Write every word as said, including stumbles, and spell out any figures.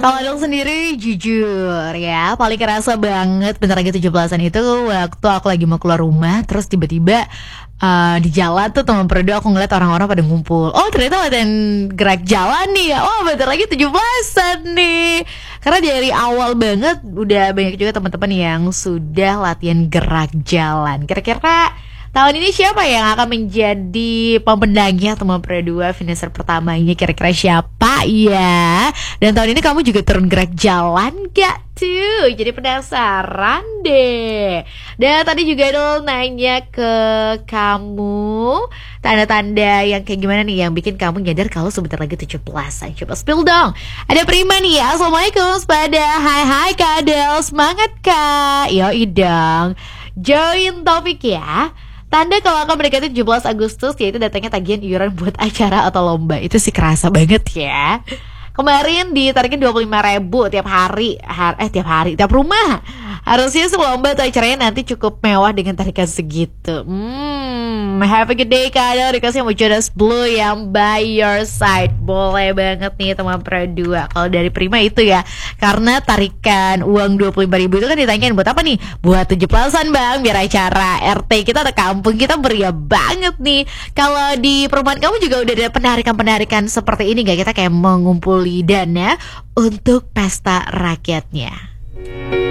Kalau Adel sendiri jujur ya, paling kerasa banget bentar lagi tujuh belasan itu waktu aku lagi mau keluar rumah, terus tiba-tiba uh, di jalan tuh teman perdo aku ngeliat orang-orang pada ngumpul. Oh ternyata latihan gerak jalan nih ya. Oh bentar lagi tujuh belasan nih. Karena dari awal banget udah banyak juga teman-teman yang sudah latihan gerak jalan. Kira-kira tahun ini siapa yang akan menjadi pemenangnya teman Pro dua finisher pertamanya? Kira-kira siapa ya? Dan tahun ini kamu juga turun gerak jalan gak tuh? Jadi penasaran deh. Dan tadi juga Dol nanya ke kamu tanda-tanda yang kayak gimana nih yang bikin kamu nyadar kalau sebentar lagi tujuh belasan. Coba spill dong. Ada Prima nih ya. Assalamualaikum Spada. Hai hai Kak Del. Semangat Kak. Yoi dong. Join topik ya. Tanda kalau akan mendekati tujuh belas Agustus yaitu datangnya tagihan iuran buat acara atau lomba. Itu sih kerasa banget ya. Kemarin ditarikin dua puluh lima ribu tiap hari har Eh tiap hari, tiap rumah. Harusnya sih lomba atau acaranya nanti cukup mewah dengan tarikan segitu. Hmm, have a good day Kak Adel. Dikasih sama Jonas Blue yang by your side. Boleh banget nih teman Pro dua. Kalau dari Prima itu ya, karena tarikan uang dua puluh lima ribu itu kan ditanyain buat apa nih? Buat tujuh belasan bang, biar acara R T kita atau kampung kita meriah banget nih. Kalau di perumahan kamu juga udah ada penarikan-penarikan seperti ini gak? Kita kayak mengumpuli dana untuk pesta rakyatnya.